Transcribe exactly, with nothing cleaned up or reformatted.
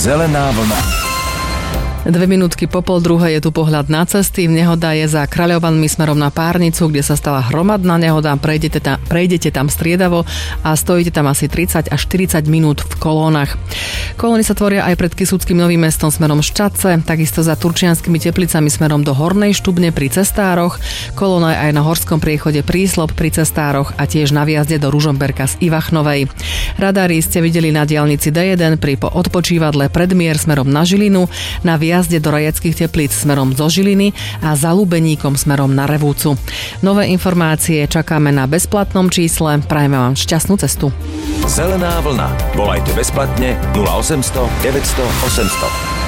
Zelená vlna. Dve minútky po pol druhej je tu pohľad na cesty. Nehoda je za Kráľovanmi smerom na Párnicu, kde sa stala hromadná nehoda. Prejdete tam, prejdete tam striedavo a stojíte tam asi tridsať až štyridsať minút v kolónach. Kolóny sa tvoria aj pred Kysuckým Novým Mestom smerom Ščadce, takisto za Turčianskými Teplicami smerom do Hornej Štubne pri Cestároch. Kolóna je aj na horskom priechode Príslob pri Cestároch a tiež na vjazde do Ružomberka z Ivachnovej. Radári ste videli na diaľnici dé jeden pri odpočívadle Predmier smerom na Žilinu, na jazde do Rajeckých Teplíc smerom zo Žiliny a za Lubeníkom smerom na Revúcu. Nové informácie čakáme na bezplatnom čísle. Prajeme vám šťastnú cestu. Zelená vlna. Volajte bezplatne nula osemsto deväťsto osemsto.